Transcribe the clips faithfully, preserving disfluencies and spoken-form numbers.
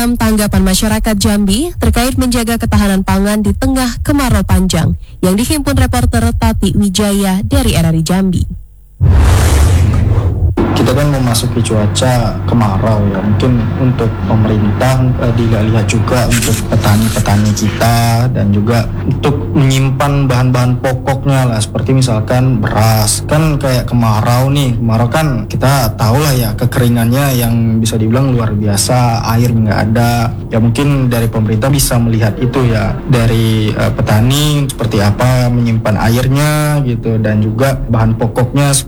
beragam tanggapan masyarakat Jambi terkait menjaga ketahanan pangan di tengah kemarau panjang yang dihimpun reporter Tati Wijaya dari R R I Jambi. Kita kan memasuki cuaca kemarau ya, mungkin untuk pemerintah eh, dilihat juga untuk petani-petani kita dan juga untuk menyimpan bahan-bahan pokoknya lah, seperti misalkan beras. Kan kayak kemarau nih, kemarau kan kita tahu lah ya kekeringannya yang bisa dibilang luar biasa, air nggak ada. Ya mungkin dari pemerintah bisa melihat itu ya, dari eh, petani seperti apa menyimpan airnya gitu, dan juga bahan pokoknya.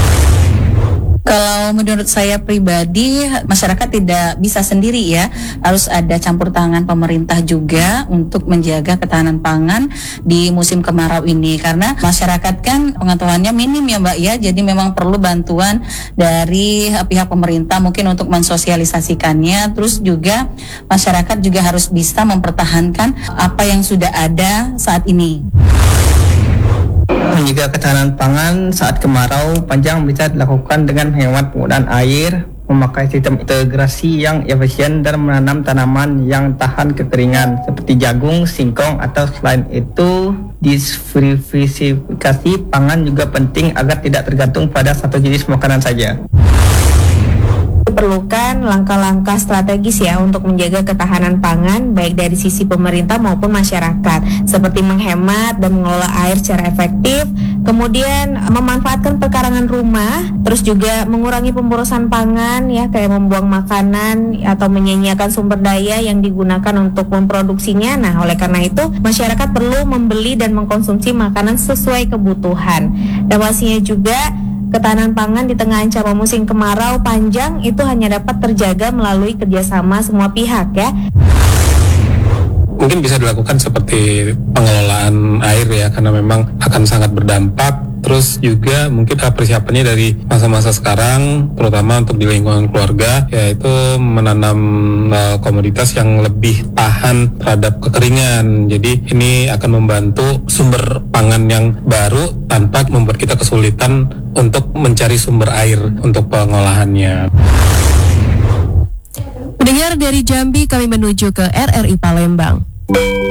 Kalau menurut saya pribadi, masyarakat tidak bisa sendiri ya, harus ada campur tangan pemerintah juga untuk menjaga ketahanan pangan di musim kemarau ini. Karena masyarakat kan pengetahuannya minim ya Mbak ya, jadi memang perlu bantuan dari pihak pemerintah mungkin untuk mensosialisasikannya. Terus juga masyarakat juga harus bisa mempertahankan apa yang sudah ada saat ini. Menjaga ketahanan pangan saat kemarau panjang bisa dilakukan dengan menghemat penggunaan air, memakai sistem integrasi yang efisien, dan menanam tanaman yang tahan kekeringan seperti jagung, singkong, atau selain itu diversifikasi pangan juga penting agar tidak tergantung pada satu jenis makanan saja. Diperlukan langkah-langkah strategis ya untuk menjaga ketahanan pangan baik dari sisi pemerintah maupun masyarakat, seperti menghemat dan mengelola air secara efektif, kemudian memanfaatkan pekarangan rumah, terus juga mengurangi pemborosan pangan ya, kayak membuang makanan atau menyia-nyiakan sumber daya yang digunakan untuk memproduksinya. Nah, oleh karena itu masyarakat perlu membeli dan mengkonsumsi makanan sesuai kebutuhan. Dan pastinya juga ketahanan pangan di tengah ancaman musim kemarau panjang itu hanya dapat terjaga melalui kerjasama semua pihak ya. Mungkin bisa dilakukan seperti pengelolaan air ya, karena memang akan sangat berdampak. Terus juga mungkin persiapannya dari masa-masa sekarang, terutama untuk di lingkungan keluarga, yaitu menanam uh, komoditas yang lebih tahan terhadap kekeringan. Jadi ini akan membantu sumber pangan yang baru tanpa membuat kita kesulitan untuk mencari sumber air untuk pengolahannya. Pendengar dari Jambi, kami menuju ke R R I Palembang.